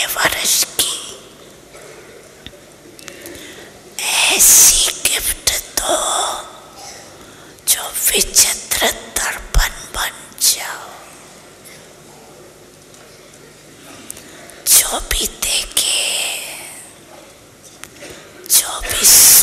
वर्ष की ऐसी गिफ्ट दो जो विचित्र दर्पण बन जाओ, जो भी देखे, जो भी